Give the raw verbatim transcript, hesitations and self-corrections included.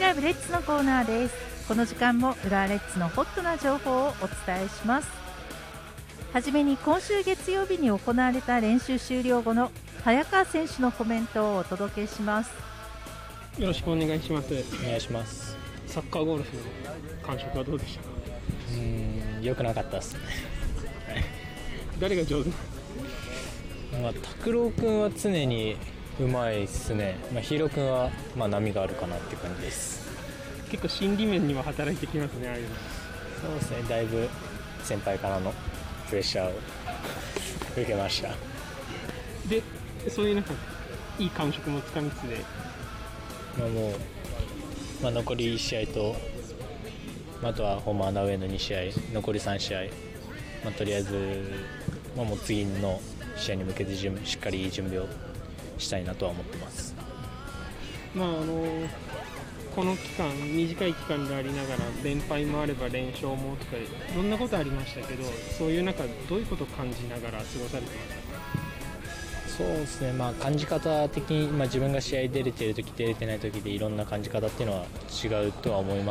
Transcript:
ラブレッツのコーナーです。この時間も浦和レッズのホットな情報をお伝えします。はじめに今週月曜日に行われた練習終了後の早川選手のコメントをお届けします。 よろしくお願いします。 お願いします。 サッカーゴルフの感触はどうでしたか？ うーん、良くなかったですね。 誰が上手？ まあ、拓郎君は常にうまいですね。まあ、ヒーロー君はまあ波があるかなって感じです。 結構心理面には働いてきますね、ああいうの。 そうですね、だいぶ先輩からのプレッシャーを受けました。 で、そういうなんかいい感触もつかみつつで、 まあ、もう、まあ、残りいち試合と、まあ、あとはホームアナウェイのに試合、残りさん試合、まあ、とりあえず、まあ、もう次の試合に向けて準しっかりいい準備をしたいなとは思ってます。 まああのこの期間、短い期間でありながら連敗もあれば連勝もとかいろんなことありましたけど、そういう中どういうことを感じながら過ごされてましたか？ そうですね、まあ、感じ方的に、まあ、自分が試合出れてるとき出れてないときでいろんな感じ方っていうのは違うとは思います